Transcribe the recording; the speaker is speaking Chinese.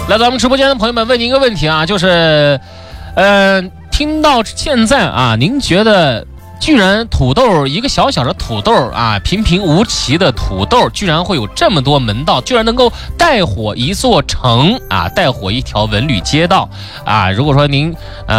来咱们直播间的朋友们，问您一个问题啊，就是，听到现在啊，您觉得居然土豆一个小小的土豆啊，平平无奇的土豆，居然会有这么多门道，居然能够带火一座城啊，带火一条文旅街道啊！如果说您